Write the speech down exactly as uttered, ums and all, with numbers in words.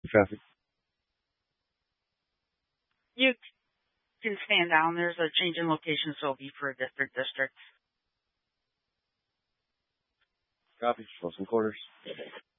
Traffic. You can stand down. There's a change in location, so it'll be for a different district. Copy. Wilson quarters.